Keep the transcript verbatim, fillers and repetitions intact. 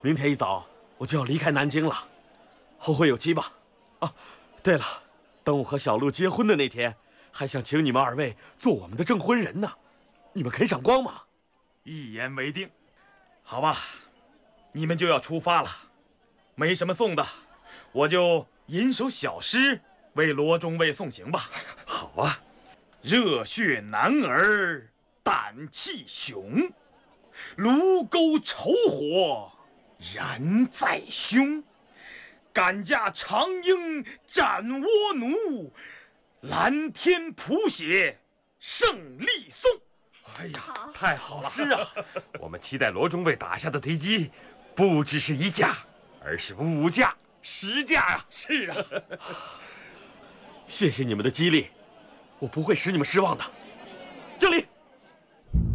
明天一早我就要离开南京了，后会有期吧。啊，对了，等我和小璐结婚的那天，还想请你们二位做我们的证婚人呢，你们肯赏光吗？ 一言为定。好吧，你们就要出发了，没什么送的，我就吟首小诗为罗中尉送行吧。 好啊。 热血男儿胆气雄，卢沟筹火燃在胸。赶驾长缨斩倭奴，蓝天谱写胜利颂。 哎呀， 好太好了！ 是啊， 我们期待罗中尉打下的敌机，不只是一架，而是五架、十架呀！ 是啊， 谢谢你们的激励，我不会使你们失望的。敬礼。